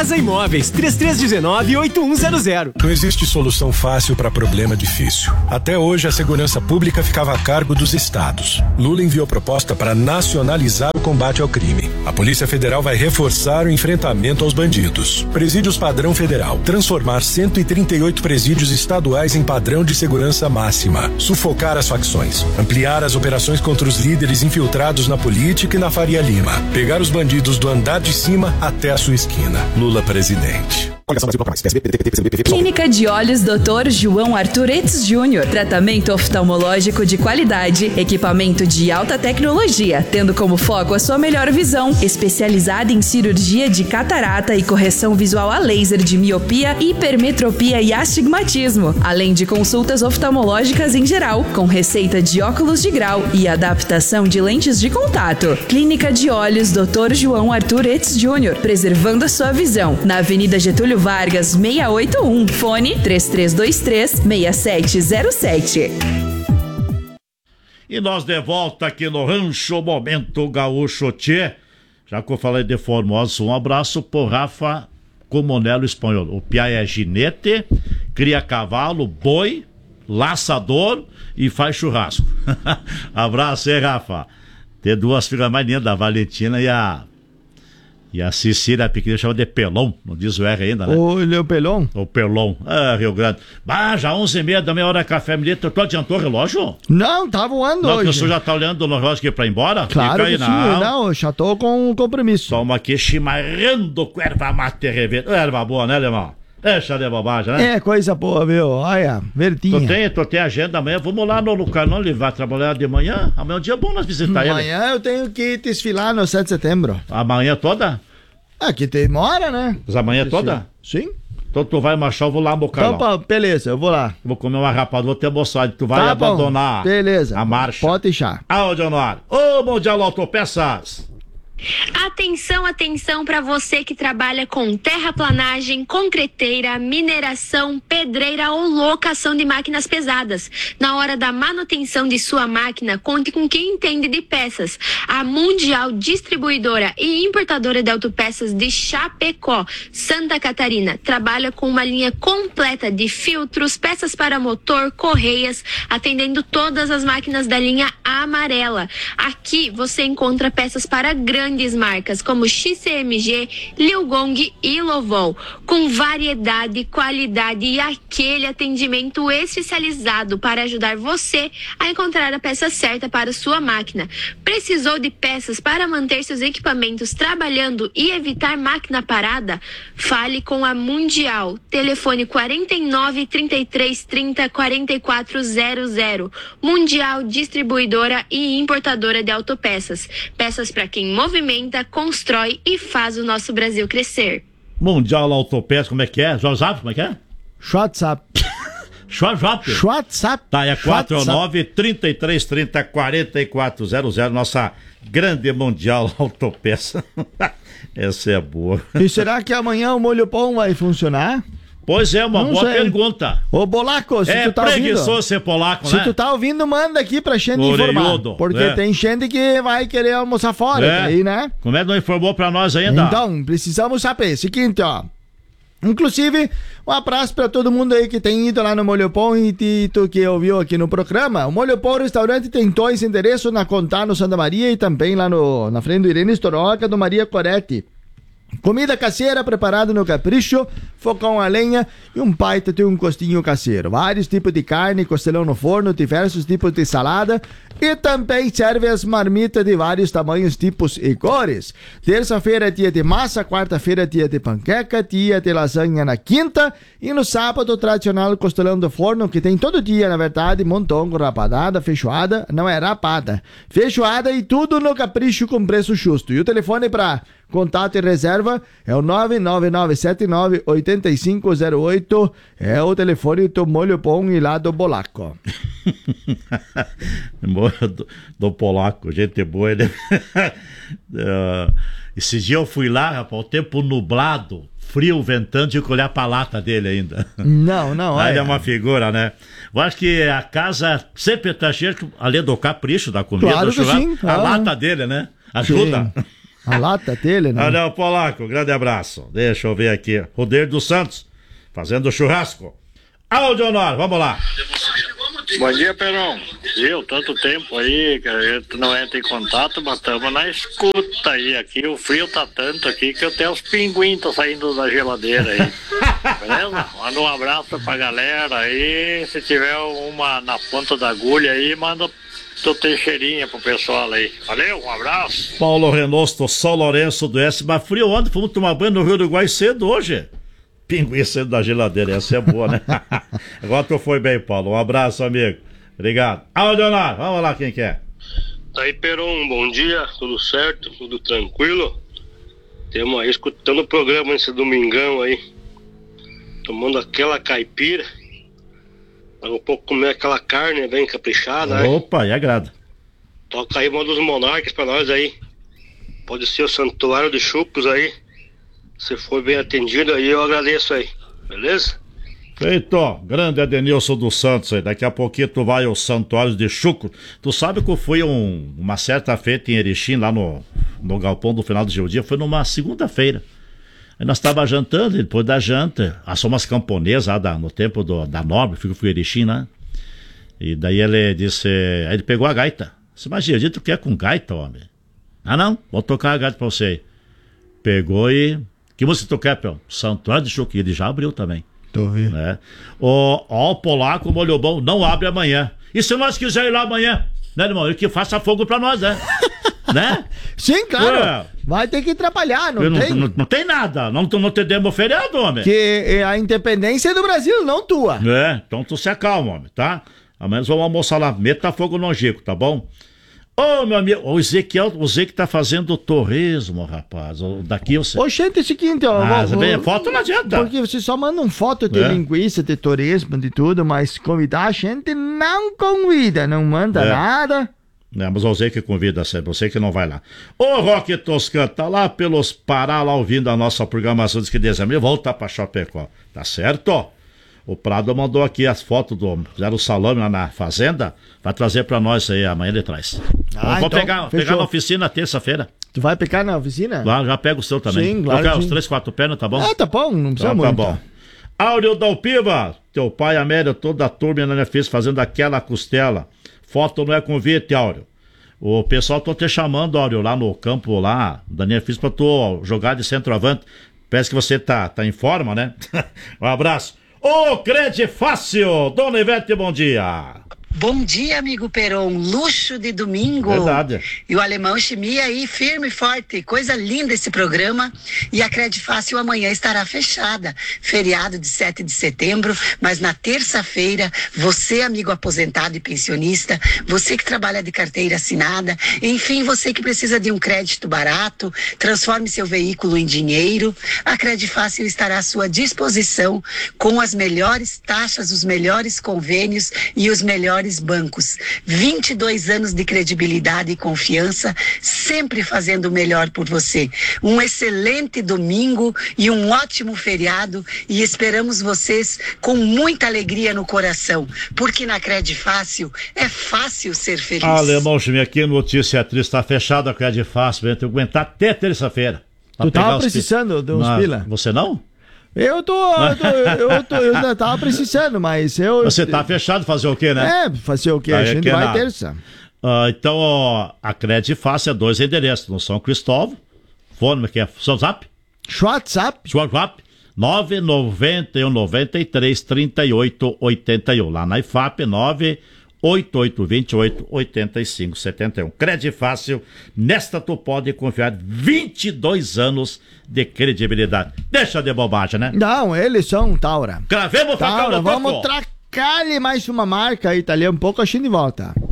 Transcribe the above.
Casa Imóveis, 3319-8100. Não existe solução fácil para problema difícil. Até hoje, a segurança pública ficava a cargo dos estados. Lula enviou proposta para nacionalizar o combate ao crime. A Polícia Federal vai reforçar o enfrentamento aos bandidos. Presídios padrão federal. Transformar 138 presídios estaduais em padrão de segurança máxima. Sufocar as facções. Ampliar as operações contra os líderes infiltrados na política e na Faria Lima. Pegar os bandidos do andar de cima até a sua esquina. Lula presidente. Clínica de Olhos Dr. João Arthur Etz Júnior. Tratamento oftalmológico de qualidade, equipamento de alta tecnologia, tendo como foco a sua melhor visão, especializada em cirurgia de catarata e correção visual a laser de miopia, hipermetropia e astigmatismo, além de consultas oftalmológicas em geral, com receita de óculos de grau e adaptação de lentes de contato. Clínica de Olhos Dr. João Arthur Etz Júnior, preservando a sua visão, na Avenida Getúlio Vargas 681, fone 3323-6707. E nós de volta aqui no Rancho Momento Gaúcho Tchê. Já que eu falei de Formosa, um abraço pro Rafa Comonelo Espanhol. O Pia é ginete, cria cavalo, boi, laçador e faz churrasco. Abraço aí, Rafa. Tem duas filhas mais lindas, a Valentina e a Cecília, a pequena, chama de Pelon, não diz o R ainda, né? O Pelon? O Pelon, Rio Grande. Já 11h30 da meia hora café, milito. Tu adiantou o relógio? Não, tá voando não, hoje. Não, o senhor já tá olhando no relógio aqui pra ir embora? Claro que sim, não, já tô com um compromisso. Toma aqui, chimarrando com erva mate revento. Erva boa, né, Lemão? Deixa de bobagem, né? É, coisa boa, viu? Olha, verdinha. Tu tem agenda amanhã? Vamos lá no Lucarno, ele vai trabalhar de manhã? Amanhã é um dia bom nós visitar ele. Amanhã eu tenho que desfilar no 7 de setembro. Amanhã toda? Que demora, né? Mas amanhã toda? Sim. Então tu vai marchar, eu vou lá mocar. Então, beleza, eu vou lá. Vou comer uma rapada, vou ter moçada. Tu vai abandonar a marcha. Pode deixar. Aonde, Honório? Ô, Mundial Autopeças! Atenção, atenção para você que trabalha com terraplanagem, concreteira, mineração, pedreira ou locação de máquinas pesadas. Na hora da manutenção de sua máquina, conte com quem entende de peças. A Mundial Distribuidora e Importadora de Autopeças de Chapecó, Santa Catarina, trabalha com uma linha completa de filtros, peças para motor, correias, atendendo todas as máquinas da linha amarela. Aqui você encontra peças para grandes marcas como XCMG, Liugong e Lovol, com variedade, qualidade e aquele atendimento especializado para ajudar você a encontrar a peça certa para sua máquina. Precisou de peças para manter seus equipamentos trabalhando e evitar máquina parada? Fale com a Mundial. Telefone 49 33 30 4400. Mundial Distribuidora e Importadora de Autopeças. Peças para quem movimenta, constrói e faz o nosso Brasil crescer. Mundial Autopeças, como é que é? WhatsApp, como é que é? WhatsApp. WhatsApp. Tá, é 49-3330-4400, nossa grande Mundial Autopeça. Essa é boa. E será que amanhã o molho pão vai funcionar? Pois é, uma boa pergunta. Ô, Bolaco, se tu tá ouvindo... É preguiçoso ser polaco, né? Se tu tá ouvindo, manda aqui pra gente informar. Porque tem gente que vai querer almoçar fora, aí, né? Como é que não informou pra nós ainda? Então, precisamos saber. Seguinte, ó. Inclusive, um abraço pra todo mundo aí que tem ido lá no Molho Pão e tu que ouviu aqui no programa. O Molho Pão Restaurante tem dois endereços na Contano Santa Maria e também lá na frente do Irene Estoroca, do Maria Coretti. Comida caseira preparada no capricho, fogão a lenha e um baita de um costinho caseiro. Vários tipos de carne, costelão no forno, diversos tipos de salada e também serve as marmitas de vários tamanhos, tipos e cores. Terça-feira é dia de massa, quarta-feira é dia de panqueca, dia de lasanha na quinta e no sábado o tradicional costelão do forno que tem todo dia, na verdade, montongo, rapadada, feijoada, não é rapada, feijoada e tudo no capricho com preço justo. E o telefone para contato e reserva é o 99979-8508. É o telefone do Molho Pão e lá do Bolaco. do Polaco, gente boa, né? Esse dia eu fui lá, rapaz, o tempo nublado, frio, ventando, tinha que olhar pra lata dele ainda. Não. Ele é uma figura, né? Eu acho que a casa sempre tá cheia, além do capricho da comida, claro do churrasco, sim. a lata dele, né? Ajuda. A lata dele, né? Anel Polaco, grande abraço. Deixa eu ver aqui. Rodeiro dos Santos, fazendo churrasco. Áudio Honor, vamos lá. Bom dia, Perão. Tanto tempo aí que a gente não entra em contato, mas estamos na escuta aí. Aqui o frio tá tanto aqui que até os pinguins estão saindo da geladeira aí. Beleza? Manda um abraço pra galera aí. Se tiver uma na ponta da agulha aí, manda tua teixeirinha pro pessoal aí. Valeu, um abraço. Paulo Renosto, São Lourenço do S. Mas frio ontem, fomos tomar banho no Rio do Uruguai cedo hoje. Pinguim saindo da geladeira, essa é boa, né? Agora tu foi bem, Paulo. Um abraço, amigo. Obrigado. Leonardo, vamos lá, quem quer? Tá aí, Peron, bom dia, tudo certo, tudo tranquilo? Temos aí escutando o programa esse domingão aí, tomando aquela caipira, para um pouco comer aquela carne bem caprichada, né? Opa, e agrada. Toca aí uma dos monarcas pra nós aí. Pode ser o Santuário de Chucros aí. Se for bem atendido aí, eu agradeço aí, beleza? Feito, grande Adenilson dos Santos aí. Daqui a pouquinho tu vai ao Santuário de Chucro. Tu sabe que eu fui uma certa feita em Erechim, lá no galpão do final do dia, foi numa segunda-feira. Aí nós tava jantando, e depois da janta, assou umas camponesas lá no tempo da Nobre, fui em Erechim, né? E daí ele disse, aí ele pegou a gaita. Você imagina, dito que é com gaita, homem? Ah não, vou tocar a gaita pra você aí. Pegou e... Que música tu quer, Pão? Santuário de Chucro, ele já abriu também. Tô vendo. Né? O Polaco, o Molho Bom, não abre amanhã. E se nós quisermos ir lá amanhã, né, irmão? Ele que faça fogo pra nós, né? Né? Sim, claro. Vai ter que trabalhar, não tem nada. Não te demos feriado, homem. Que a independência é do Brasil, não tua. Então tu se acalma, homem, tá? Amanhã nós vamos almoçar lá. Meta fogo no Angico, tá bom? Ô, meu amigo, o Zé que tá fazendo torresmo, rapaz. Daqui eu sei. Ô, gente, é o seguinte, ó. Foto não adianta. Porque você só manda foto de linguiça, de torresmo, de tudo, mas convidar a gente não convida, não manda nada. Mas o Zé que convida sempre, você que não vai lá. Ô, Roque Toscano, tá lá pelos Pará, lá ouvindo a nossa programação, diz que dezembro volta pra Chapecó. Tá certo? O Prado mandou aqui as fotos fizeram o salame lá na fazenda, vai trazer pra nós aí, amanhã ele traz. Vamos então, pegar na oficina terça-feira. Tu vai pegar na oficina? Lá, já pega o seu também. Sim, claro. Os 3, 4 pernas, tá bom? Tá bom, não precisa muito. Tá bom. Áureo Dalpiva, teu pai, Amélia, toda a turma na NFIS fazendo aquela costela. Foto não é convite, Áureo. O pessoal tá te chamando, Áureo, lá no campo, lá, da NFIS, pra tu jogar de centroavante. Parece que você tá em forma, né? Um abraço. Ô, Crede Fácil! Dona Ivete, bom dia! Bom dia, amigo Peron. Luxo de domingo. Verdade. E o Alemão Chimia aí, firme e forte. Coisa linda esse programa. E a Crede Fácil amanhã estará fechada. Feriado de 7 de setembro. Mas na terça-feira, você, amigo aposentado e pensionista, você que trabalha de carteira assinada, enfim, você que precisa de um crédito barato, transforme seu veículo em dinheiro, a Crede Fácil estará à sua disposição com as melhores taxas, os melhores convênios e os melhores bancos. 22 anos de credibilidade e confiança, sempre fazendo o melhor por você. Um excelente domingo e um ótimo feriado, e esperamos vocês com muita alegria no coração, porque na Crede Fácil é fácil ser feliz. Alemão, aqui notícia triste, tá fechada a Crede Fácil, vai ter que aguentar até terça-feira. Tu tava precisando de uns pila? Você não? Eu ainda tava precisando, mas Você tá fechado, fazer o quê, né? Fazer o quê? A gente vai terça. Então, ó, a Crede Fácil é 2 endereços, no São Cristóvão, fone, que é WhatsApp? WhatsApp, 991 93 38 81, lá na IFAP, 98828 8571. Crede Fácil, nesta tu pode confiar. 22 anos de credibilidade. Deixa de bobagem, né? Não, eles são Taura. Cravemos, Taura, vamos tracar-lhe mais uma marca aí, tá ali um pouco, a gente volta.